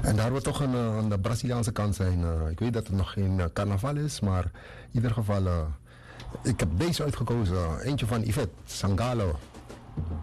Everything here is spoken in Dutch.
En daar we toch aan de Braziliaanse kant zijn. Ik weet dat het nog geen carnaval is, maar in ieder geval, ik heb deze uitgekozen. Eentje van Yvette Sangalo.